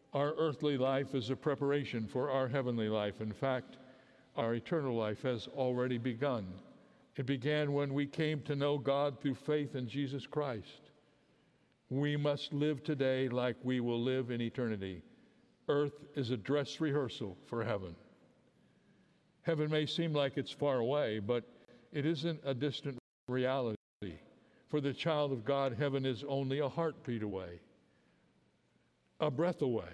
Our earthly life is a preparation for our heavenly life. In fact, our eternal life has already begun. It began when we came to know God through faith in Jesus Christ. We must live today like we will live in eternity. Earth is a dress rehearsal for heaven. Heaven may seem like it's far away, but it isn't a distant reality. For the child of God, heaven is only a heartbeat away, a breath away,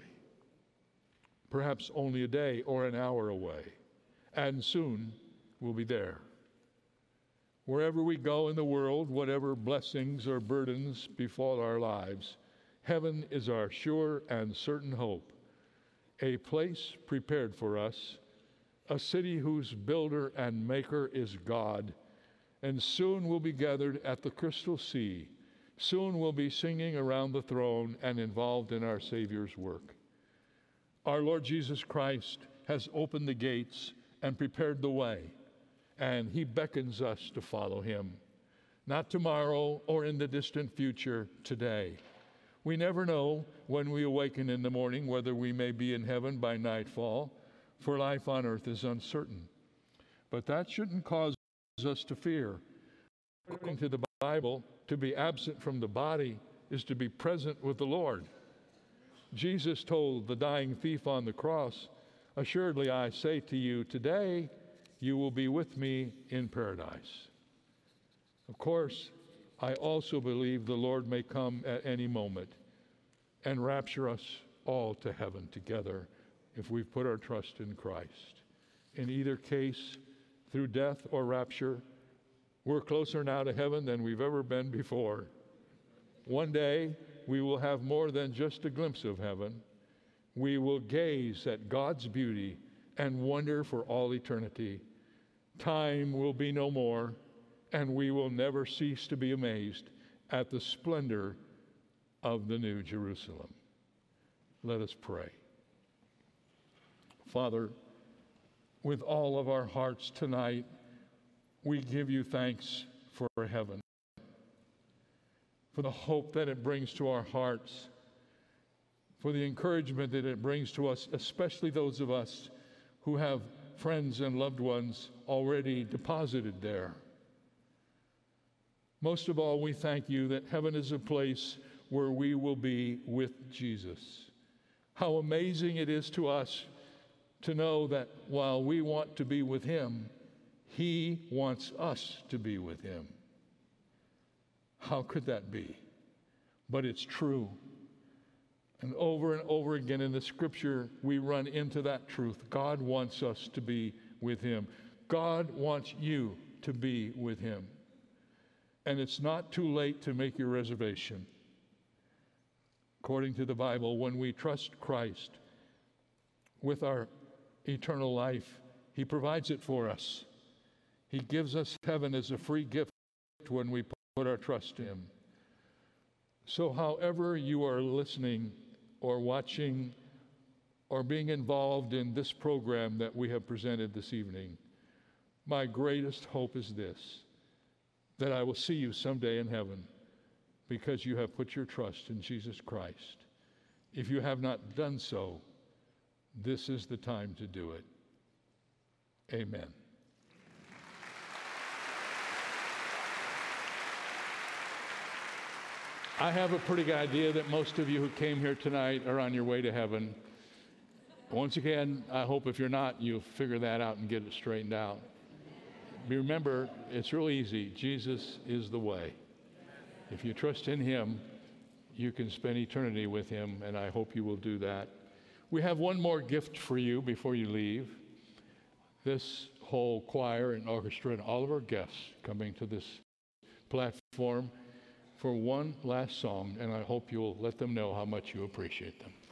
perhaps only a day or an hour away, and soon we'll be there. Wherever we go in the world, whatever blessings or burdens befall our lives, heaven is our sure and certain hope, a place prepared for us, a city whose builder and maker is God, and soon we'll be gathered at the crystal sea. Soon we'll be singing around the throne and involved in our Savior's work. Our Lord Jesus Christ has opened the gates and prepared the way, and He beckons us to follow Him. Not tomorrow or in the distant future, today. We never know when we awaken in the morning whether we may be in heaven by nightfall, for life on earth is uncertain. But that shouldn't cause us to fear. According to the Bible, to be absent from the body is to be present with the Lord. Jesus told the dying thief on the cross, "Assuredly I say to you, today you will be with me in paradise." Of course, I also believe the Lord may come at any moment and rapture us all to heaven together if we've put our trust in Christ. In either case, through death or rapture, we're closer now to heaven than we've ever been before. One day, we will have more than just a glimpse of heaven. We will gaze at God's beauty and wonder for all eternity. Time will be no more, and we will never cease to be amazed at the splendor of the New Jerusalem. Let us pray. Father, with all of our hearts tonight, we give you thanks for heaven, for the hope that it brings to our hearts, for the encouragement that it brings to us, especially those of us who have friends and loved ones already deposited there. Most of all, we thank you that heaven is a place where we will be with Jesus. How amazing it is to us to know that while we want to be with Him, He wants us to be with Him. How could that be? But it's true. And over again in the Scripture, we run into that truth. God wants us to be with Him. God wants you to be with Him. And it's not too late to make your reservation. According to the Bible, when we trust Christ with our eternal life, He provides it for us. He gives us heaven as a free gift when we put our trust in Him. So however you are listening or watching or being involved in this program that we have presented this evening, my greatest hope is this, that I will see you someday in heaven because you have put your trust in Jesus Christ. If you have not done so, this is the time to do it. Amen. I have a pretty good idea that most of you who came here tonight are on your way to heaven. Once again, I hope if you're not, you'll figure that out and get it straightened out. Remember, it's real easy. Jesus is the way. If you trust in Him, you can spend eternity with Him, and I hope you will do that. We have one more gift for you before you leave. This whole choir and orchestra and all of our guests coming to this platform for one last song, and I hope you'll let them know how much you appreciate them.